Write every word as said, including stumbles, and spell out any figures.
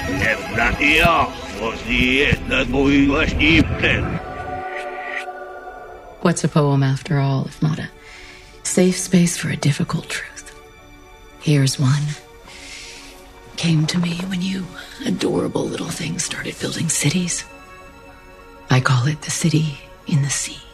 What's a poem after all, if not a safe space for a difficult truth? Here's one. Came to me when you adorable little things started building cities. I call it the city in the sea.